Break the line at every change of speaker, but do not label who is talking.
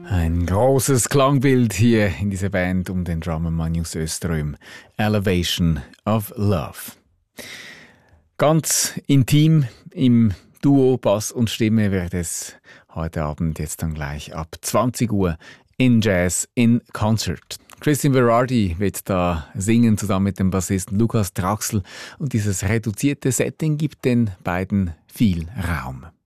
Ein großes Klangbild hier in dieser Band um den Drummer Magnus Öström. Elevation of Love. Ganz intim im Duo Bass und Stimme wird es heute Abend jetzt dann gleich ab 20 Uhr in Jazz in Concert. Christian Berardi wird da singen zusammen mit dem Bassisten Lukas Draxl und dieses reduzierte Setting gibt den beiden viel Raum.